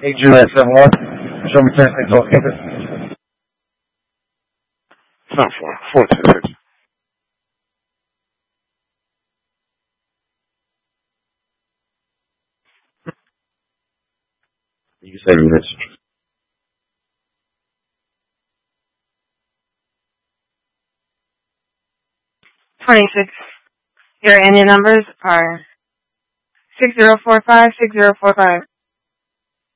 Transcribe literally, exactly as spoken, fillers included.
Hey, Juliet seven one. Show me translate located. Not four. Four two six. You said units. twenty-six. Your Indian numbers are six zero four five, six zero four five.